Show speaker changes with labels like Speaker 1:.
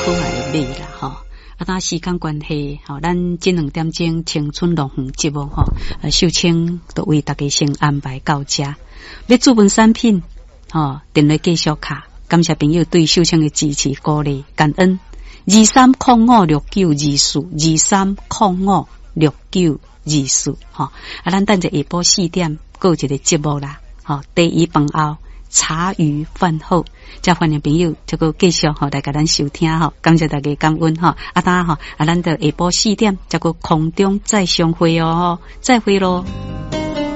Speaker 1: 可爱的马啦吼。当时间关系，咱这2点钟青春乐园节目秀清都为大家先安排到这。要注文产品，电话继续卡。感谢朋友对秀清的支持鼓励，感恩。23056924，23056924咱等者下晡4点，过一个节目啦。第一饭后茶余饭后，再欢迎朋友这个继续来给咱收听感谢大家感恩咱的下晡4点，这个空中再相会再会咯。